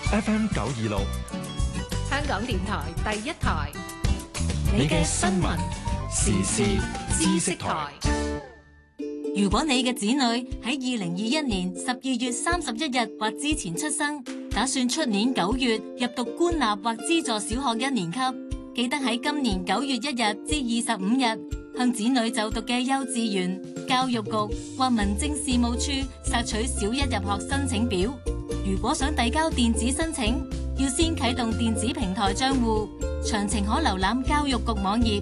FM 926， 香港電台第一台， 你嘅新聞時事知識台。 如果你嘅子女喺2021年12月31日或之前出生，打算出年9月入讀官立或資助小學1年級，記得喺今年9月1日至25日向子女就讀嘅幼稚園、教育局或民政事務處索取小一入學申請表。如果想遞交電子申請，要先啟動電子平台賬戶，詳情可瀏覽教育局網頁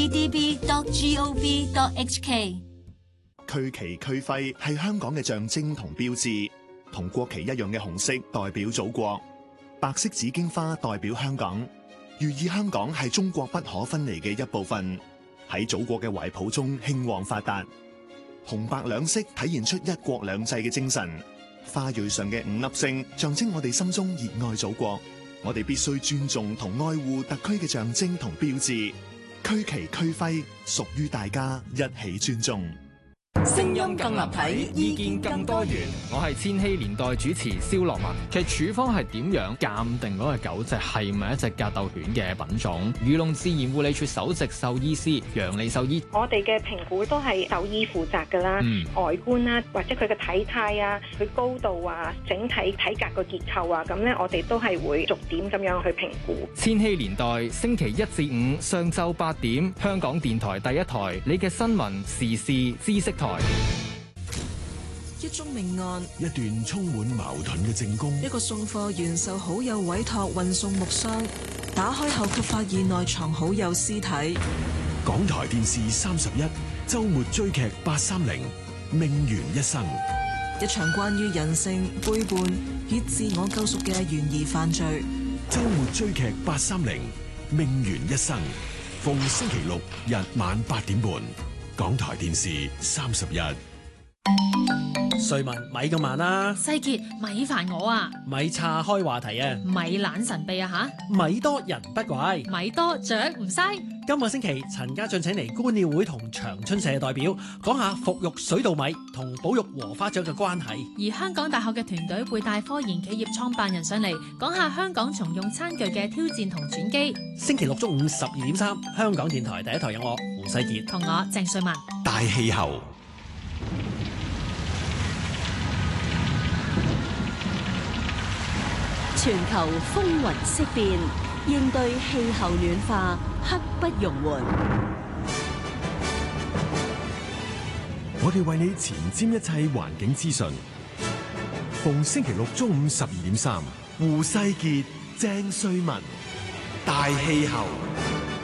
edb.gov.hk。 區旗區徽係香港嘅象徵同標誌，同國旗一樣嘅紅色代表祖國，白色紫荊花代表香港，寓意香港係中國不可分離嘅一部分，喺祖國嘅懷抱中興旺發達。紅白兩色體現出一國兩制嘅精神，花蕊上嘅5粒星象徵我哋心中熱愛祖國，我哋必須尊重同愛護特區嘅象徵同標誌，區旗區徽屬於大家，一起尊重。 聲音更立體，意見更多元。我係千禧年代主持蕭樂文。其實處方係點樣鑑定嗰隻狗隻係咪一隻格鬥犬嘅品種？漁農自然護理署首席獸醫師楊利獸醫， 我哋嘅評估都係獸醫負責㗎啦，外觀啦，或者佢嘅體態啊，佢高度啊，整體體格個結構啊，咁咧我哋都係會逐點咁樣去評估。 千禧年代星期1至5上晝8點，香港電台第一台，你嘅新聞時事知識台。 一宗命案， 一段充滿矛盾嘅證供， 一個送貨員受好友委託運送木箱，打開後卻發現內藏好友屍體。 港台電視31周末追劇830命懸一生， 一場關於人性背叛與自我救贖嘅懸疑犯罪。 周末追劇830命懸一生，逢星期六日晚8點半，港台電視31。 瑞文咪咁慢啦， 世傑咪煩我啊， 咪岔開話題啊， 咪懶神秘啊吓， 咪多人不怪， 咪多雀唔嘥。 今個星期陳家俊請嚟觀鳥會同長春社嘅代表講下復育水稻米同保育禾花雀嘅關係， 而香港大學嘅團隊會帶科研企業創辦人上嚟講下香港重用餐具嘅挑戰同轉機。 星期六中午12.3，香港電台第一台有我胡世傑同我鄭瑞文。 大氣候。 全球風雲色變，應對氣候暖化刻不容緩。 我哋為你前瞻一切環境資訊，逢星期六中午12.3，胡世傑、鄭瑞文，大氣候。